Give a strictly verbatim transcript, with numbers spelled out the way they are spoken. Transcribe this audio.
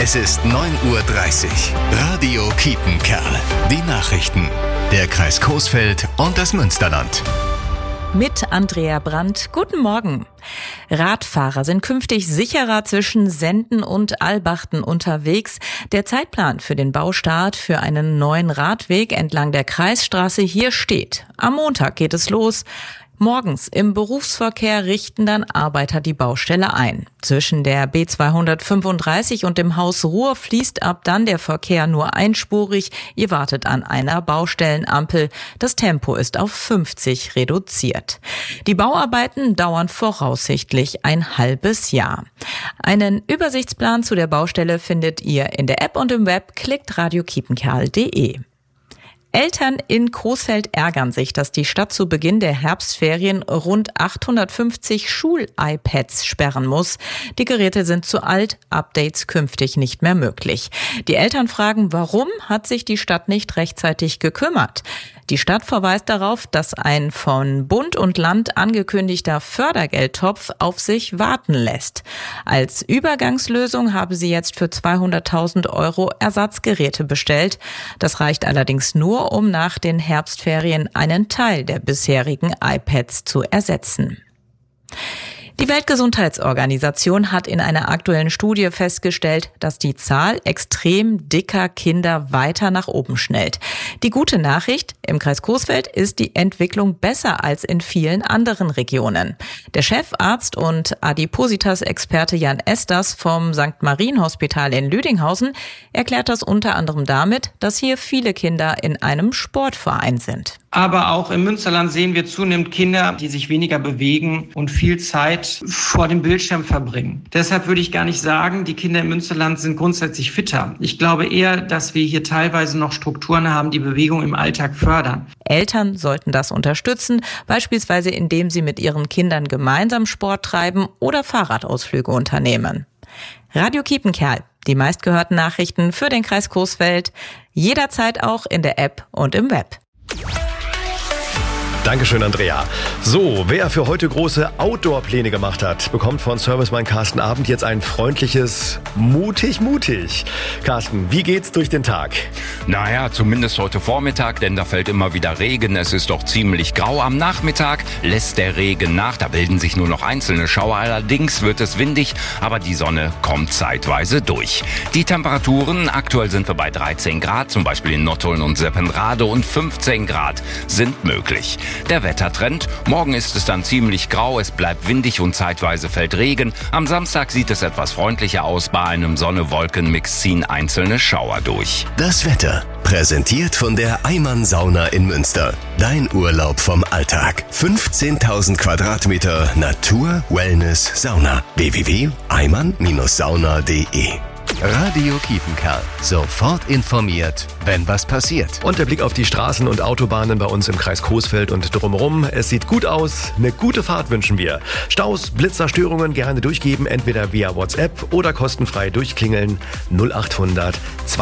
Es ist neun Uhr dreißig. Radio Kiepenkerl. Die Nachrichten. Der Kreis Coesfeld und das Münsterland. Mit Andrea Brandt. Guten Morgen. Radfahrer sind künftig sicherer zwischen Senden und Albachten unterwegs. Der Zeitplan für den Baustart für einen neuen Radweg entlang der Kreisstraße hier steht. Am Montag geht es los. Morgens im Berufsverkehr richten dann Arbeiter die Baustelle ein. Zwischen der B zweihundertfünfunddreißig und dem Haus Ruhr fließt ab dann der Verkehr nur einspurig. Ihr wartet an einer Baustellenampel. Das Tempo ist auf fünfzig reduziert. Die Bauarbeiten dauern voraussichtlich ein halbes Jahr. Einen Übersichtsplan zu der Baustelle findet ihr in der App und im Web. Klickt radio kiepenkerl punkt de. Eltern in Coesfeld ärgern sich, dass die Stadt zu Beginn der Herbstferien rund achthundertfünfzig Schul-iPads sperren muss. Die Geräte sind zu alt, Updates künftig nicht mehr möglich. Die Eltern fragen, warum hat sich die Stadt nicht rechtzeitig gekümmert? Die Stadt verweist darauf, dass ein von Bund und Land angekündigter Fördergeldtopf auf sich warten lässt. Als Übergangslösung habe sie jetzt für zweihunderttausend Euro Ersatzgeräte bestellt. Das reicht allerdings nur, um nach den Herbstferien einen Teil der bisherigen iPads zu ersetzen. Die Weltgesundheitsorganisation hat in einer aktuellen Studie festgestellt, dass die Zahl extrem dicker Kinder weiter nach oben schnellt. Die gute Nachricht, im Kreis Coesfeld ist die Entwicklung besser als in vielen anderen Regionen. Der Chefarzt und Adipositas-Experte Jan Esters vom Sankt Marienhospital in Lüdinghausen erklärt das unter anderem damit, dass hier viele Kinder in einem Sportverein sind. Aber auch im Münsterland sehen wir zunehmend Kinder, die sich weniger bewegen und viel Zeit vor dem Bildschirm verbringen. Deshalb würde ich gar nicht sagen, die Kinder im Münsterland sind grundsätzlich fitter. Ich glaube eher, dass wir hier teilweise noch Strukturen haben, die Bewegung im Alltag fördern. Eltern sollten das unterstützen, beispielsweise indem sie mit ihren Kindern gemeinsam Sport treiben oder Fahrradausflüge unternehmen. Radio Kiepenkerl, die meistgehörten Nachrichten für den Kreis Coesfeld, jederzeit auch in der App und im Web. Dankeschön, Andrea. So, wer für heute große Outdoor-Pläne gemacht hat, bekommt von Serviceman Carsten Abend jetzt ein freundliches mutig, mutig. Carsten, wie geht's durch den Tag? Naja, zumindest heute Vormittag, denn da fällt immer wieder Regen. Es ist doch ziemlich grau. Am Nachmittag lässt der Regen nach. Da bilden sich nur noch einzelne Schauer. Allerdings wird es windig, aber die Sonne kommt zeitweise durch. Die Temperaturen, aktuell sind wir bei dreizehn Grad, zum Beispiel in Nottuln und Seppenrade, und fünfzehn Grad sind möglich. Der Wettertrend: Morgen ist es dann ziemlich grau, es bleibt windig und zeitweise fällt Regen. Am Samstag sieht es etwas freundlicher aus, bei einem Sonne-Wolken-Mix ziehen einzelne Schauer durch. Das Wetter, präsentiert von der Eimann Sauna in Münster. Dein Urlaub vom Alltag. fünfzehntausend Quadratmeter Natur, Wellness, Sauna. w w w punkt eimann sauna punkt de. Radio Kiepenkerl. Sofort informiert, wenn was passiert. Und der Blick auf die Straßen und Autobahnen bei uns im Kreis Coesfeld und drumherum. Es sieht gut aus. Eine gute Fahrt wünschen wir. Staus, Blitzerstörungen gerne durchgeben, entweder via WhatsApp oder kostenfrei durchklingeln null achthundert